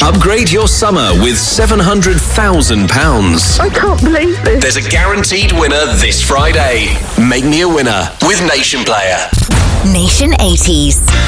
Upgrade your summer with £700,000. I can't believe this. There's a guaranteed winner this Friday. Make me a winner with Nation Player. Nation 80s.